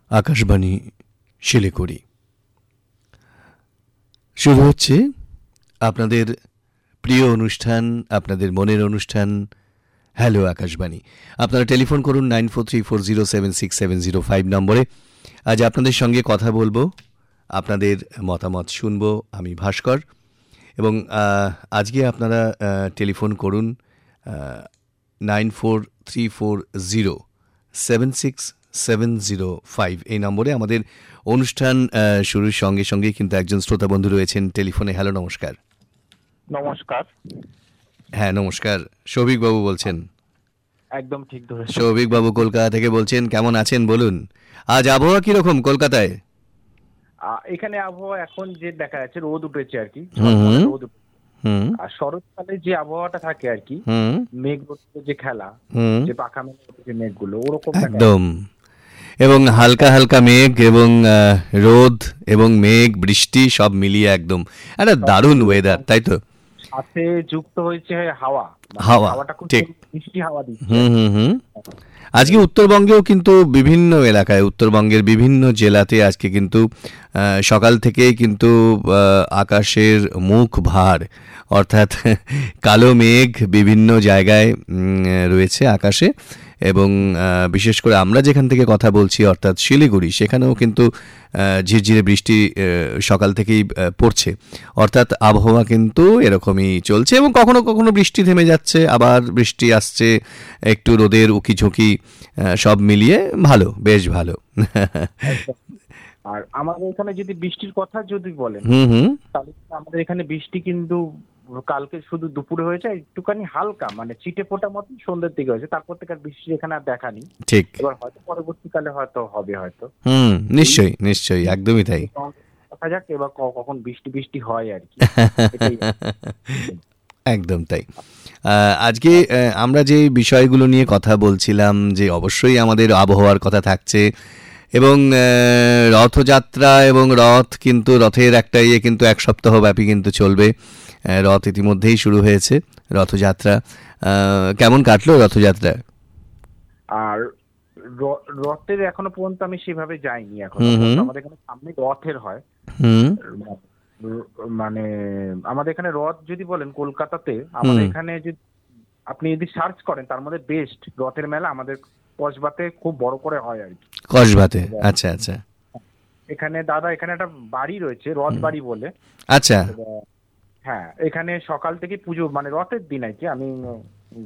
আকাশবাণী শিলিগুড়ি। শুরু হচ্ছে আপনাদের প্রিয় অনুষ্ঠান, আপনাদের মনের অনুষ্ঠান হ্যালো আকাশবাণী। আপনারা টেলিফোন করুন 9434076705 নম্বরে। আজ আপনাদের সঙ্গে কথা বলবো, আপনাদের মতামত শুনবো। আমি ভাস্কর এবং আজকে আপনারা টেলিফোন করুন 9434076705 এই নম্বরে। আমাদের অনুষ্ঠান শুরুর সঙ্গে সঙ্গে কিন্তু একজন শ্রোতা বন্ধু রয়েছেন টেলিফোনে। হ্যালো, নমস্কার। নমস্কার। হ্যাঁ নমস্কার, সৌভিক বাবু বলছেন? একদম ঠিক ধরেছেন। সৌভিক বাবু কলকাতা থেকে বলছেন। কেমন আছেন বলুন? আজ আবহাওয়া কিরকম কলকাতায়? এখানে আবহাওয়া এখন যে দেখা যাচ্ছে রোদ উঠেছে আর কি, হুম রোদ উঠেছে। আর শরৎকালে যে আবহাওয়াটা থাকে আর কি, হুম মেঘ যে খেলা, হুম যে পাখা মেলে যে মেঘগুলো ওরকম দেখা যাচ্ছে। একদম। এবং হালকা হালকা মেঘ এবং রোদ এবং মেঘ বৃষ্টি সব মিলিয়ে একদম একটা দারুণ ওয়েদার, তাই তো? সাথে যুক্ত হয়েছে হাওয়া, হাওয়া, হাওয়াটা খুব ঠিক। মিষ্টি হাওয়া দিচ্ছে। হুম হুম হুম আজকে উত্তরবঙ্গেও কিন্তু বিভিন্ন এলাকায়, উত্তরবঙ্গের বিভিন্ন জেলাতে আজকে কিন্তু সকাল থেকেই কিন্তু আকাশের মুখ ভার, অর্থাৎ কালো মেঘ বিভিন্ন জায়গায় রয়েছে আকাশে। এবং বিশেষ করে আমরা যেখান থেকে কথা বলছি অর্থাৎ শিলিগুড়ি, সেখানেও কিন্তু ঝিরঝিরে বৃষ্টি সকাল থেকেই পড়ছে। অর্থাৎ আবহাওয়া কিন্তু এরকমই চলছে এবং কখনো কখনো বৃষ্টি থেমে যাচ্ছে, আবার বৃষ্টি আসছে, একটু রোদের উকি ঝুঁকি, সব মিলিয়ে ভালো, বেশ ভালো। আর আমাদের এখানে যদি বৃষ্টির কথা যদি বলেন, হুম হুম তাহলে আমাদের এখানে বৃষ্টি কিন্তু কালকে শুধু দুপুরে হয়েছে, একটুখানি হালকা মানে ছিটে ফোটা মতো সন্ধ্যের দিকে হয়েছে, তারপর থেকে আর বৃষ্টি এখানে আর দেখা নেই। ঠিক। এবার হয়তো পরবর্তীকালে হয়তো হবে হয়তো। নিশ্চয়ই নিশ্চয়ই, একদমই তাই। দেখা যাক এবার কখন বৃষ্টি বৃষ্টি হয় আর কি, এটাই। একদম তাই। আজকে আমরা যে বিষয়গুলো নিয়ে কথা বলছিলাম, যে অবশ্যই আমাদের আবহাওয়ার কথা থাকছে এবং রথযাত্রা এবং রথ, কিন্তু রথের একটা কিন্তু এক সপ্তাহ ব্যাপী কিন্তু চলবে। রথ ইতিমধ্যেই শুরু হয়েছে, রথযাত্রা। কেমন কাটলো রথযাত্রা? আর রথের এখনো পর্যন্ত আমি সেভাবে যাইনি এখনো। আমাদের এখানে সামনে রথের হয়। মানে আমাদের এখানে রথ যদি বলেন কলকাতাতে, আমাদের এখানে যদি আপনি যদি সার্চ করেন তার মধ্যে বেস্ট রথের মেলা আমাদের কসবাতে খুব বড় করে হয় আর কি। কসবাতে? আচ্ছা আচ্ছা। এখানে দাদা এখানে একটা বাড়ি রয়েছে, রথ বাড়ি বলে। আচ্ছা। হ্যাঁ, এখানে সকাল থেকে পুজো, মানে রথের দিন আর কি। আমি